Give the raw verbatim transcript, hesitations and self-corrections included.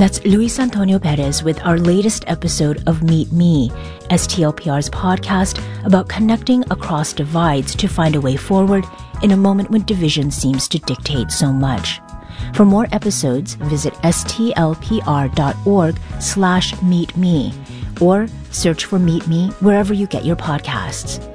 That's Luis Antonio Perez with our latest episode of Meet Me, S T L P R's podcast about connecting across divides to find a way forward in a moment when division seems to dictate so much. For more episodes, visit stlpr.org slash meet me or search for Meet Me wherever you get your podcasts.